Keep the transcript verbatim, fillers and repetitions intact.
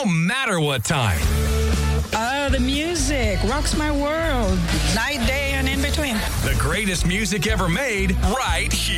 no matter what time. Oh, the music rocks my world. Night, day, and in between. The greatest music ever made, right here.